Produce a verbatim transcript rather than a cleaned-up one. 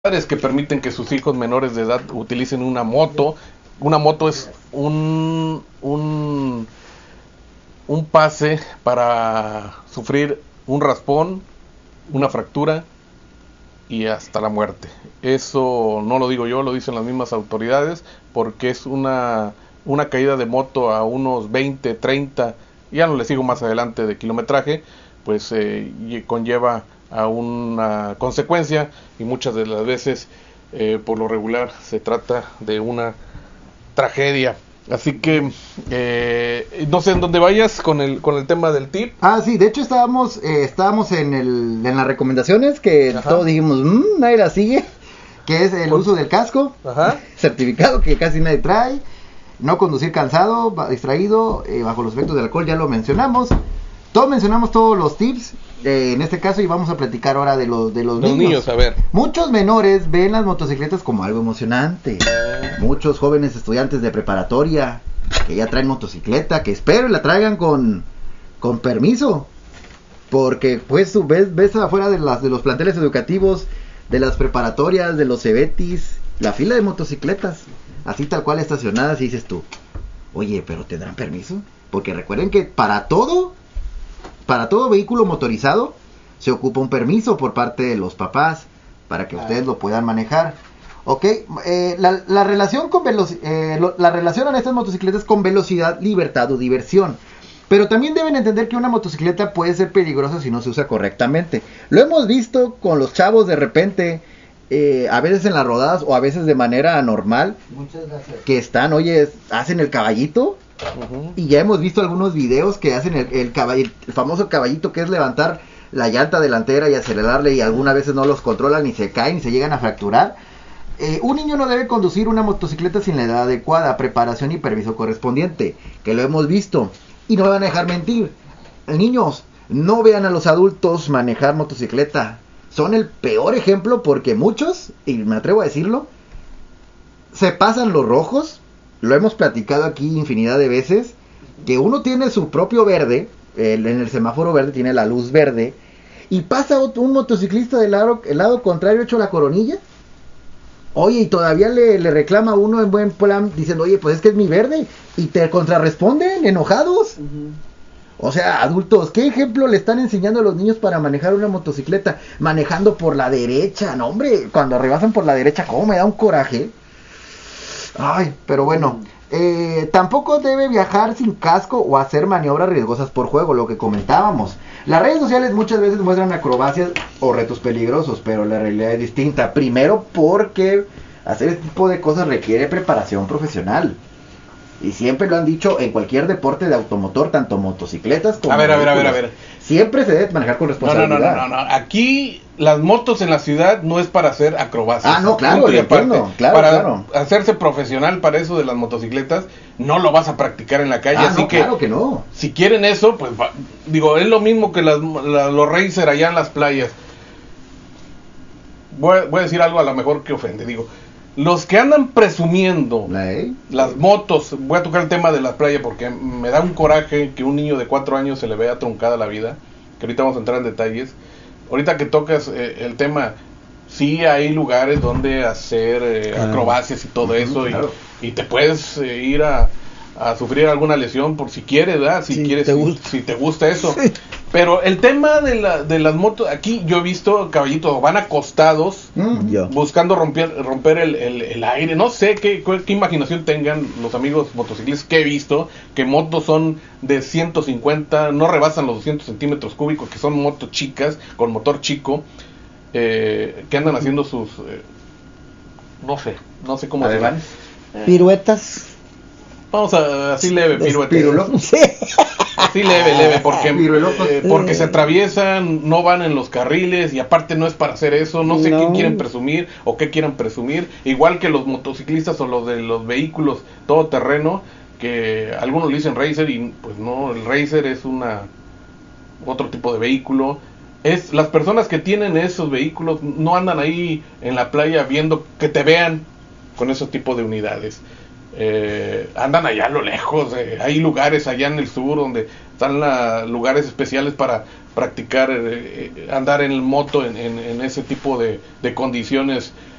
padres que permiten que sus hijos menores de edad utilicen una moto. Una moto es un, un, un pase para sufrir un raspón, una fractura y hasta la muerte. Eso no lo digo yo, lo dicen las mismas autoridades, porque es una, una caída de moto a unos veinte, treinta, ya no les sigo más adelante de kilometraje, pues eh, conlleva a una consecuencia, y muchas de las veces eh, por lo regular se trata de una tragedia. Así que eh, no sé en dónde vayas con el con el tema del tip. Ah, sí, de hecho estábamos eh, estábamos en el en las recomendaciones que Ajá. todos dijimos, mmm, nadie la sigue, que es el Con- uso del casco, Ajá. certificado que casi nadie trae, no conducir cansado, ba- distraído, eh, bajo los efectos del alcohol, ya lo mencionamos. Todos mencionamos todos los tips, eh, en este caso, y vamos a platicar ahora de los de los, Los niños, a ver. Muchos menores ven las motocicletas como algo emocionante. Muchos jóvenes estudiantes de preparatoria que ya traen motocicleta, que espero y la traigan con, con permiso. Porque pues tú ves, ves afuera de, las, de los planteles educativos, de las preparatorias, de los cebetis, la fila de motocicletas, así tal cual estacionadas, y dices tú, oye, pero ¿tendrán permiso? Porque recuerden que para todo, para todo vehículo motorizado, se ocupa un permiso por parte de los papás, para que ustedes lo puedan manejar. Ok, eh, la, la relación con veloci- eh, lo- la relación en estas motocicletas con velocidad, libertad o diversión. Pero también deben entender que una motocicleta puede ser peligrosa si no se usa correctamente. Lo hemos visto con los chavos de repente, eh, a veces en las rodadas o a veces de manera anormal, Muchas gracias. que están, oye, hacen el caballito. Uh-huh. Y ya hemos visto algunos videos que hacen el, el, caball- el famoso caballito, que es levantar la llanta delantera y acelerarle, y algunas veces no los controlan y se caen y se llegan a fracturar. Eh, un niño no debe conducir una motocicleta sin la edad adecuada, preparación y permiso correspondiente, que lo hemos visto. Y no me van a dejar mentir. Niños, no vean a los adultos manejar motocicleta. Son el peor ejemplo, porque muchos, y me atrevo a decirlo, se pasan los rojos. Lo hemos platicado aquí infinidad de veces, que uno tiene su propio verde, el, en el semáforo verde tiene la luz verde, y pasa otro, un motociclista del lado, el lado contrario hecho la coronilla. Oye, y todavía le, le reclama a uno en buen plan, diciendo, oye, pues es que es mi verde, y te contrarresponden enojados. Uh-huh. O sea, adultos, ¿qué ejemplo le están enseñando a los niños para manejar una motocicleta? Manejando por la derecha, no hombre, cuando rebasan por la derecha, ¿cómo me da un coraje? Ay, pero bueno, eh, tampoco debe viajar sin casco o hacer maniobras riesgosas por juego, lo que comentábamos. Las redes sociales muchas veces muestran acrobacias o retos peligrosos, pero la realidad es distinta. Primero porque hacer este tipo de cosas requiere preparación profesional. Y siempre lo han dicho en cualquier deporte de automotor, tanto motocicletas como A ver, a ver, a ver, a vehículos. ver. Siempre se debe manejar con No, no, responsabilidad. no, no, no, no. Aquí las motos en la ciudad no es para hacer acrobacias. Ah, no, claro, Punto y lo entiendo, aparte. claro, para claro. hacerse profesional para eso de las motocicletas, no lo vas a practicar en la calle. Ah, así no, que, claro que no. si quieren eso, pues va- digo, es lo mismo que las, la- los racer allá en las playas. Voy, a- voy a decir algo a lo mejor que ofende. Digo, los que andan presumiendo ¿Eh? las motos, voy a tocar el tema de la playa porque me da un coraje que un niño de cuatro años se le vea truncada la vida, que ahorita vamos a entrar en detalles. Ahorita que tocas eh, el tema, sí hay lugares donde hacer eh, Claro. acrobacias y todo Ujú, eso, claro. y, y te puedes eh, ir a, a sufrir alguna lesión por si quieres, ¿verdad? Si Sí, quieres, te si, gusta. si te gusta eso. Sí. Pero el tema de, la, de las motos, aquí yo he visto caballitos, van acostados, Mm. Yo. buscando romper romper el, el, el aire. No sé qué, qué, qué imaginación tengan los amigos motociclistas que he visto, que motos son de ciento cincuenta, no rebasan los doscientos centímetros cúbicos, que son motos chicas, con motor chico, eh, que andan haciendo sus... eh, no sé, no sé cómo se llama. Ademanes. Piruetas. Vamos a así leve, piruete. Pirulo. Sí. Así leve, leve, porque, Pirulocos. eh, porque se atraviesan, no van en los carriles, y aparte no es para hacer eso. No sé No. qué quieren presumir o qué quieran presumir. Igual que los motociclistas o los de los vehículos todoterreno, que algunos le dicen racer y pues no, el racer es una otro tipo de vehículo. Es las personas que tienen esos vehículos no andan ahí en la playa viendo que te vean con ese tipo de unidades. eh, andan allá a lo lejos. Eh, hay lugares allá en el sur donde están la, lugares especiales para practicar, eh, eh, andar en moto en, en, en ese tipo de, de condiciones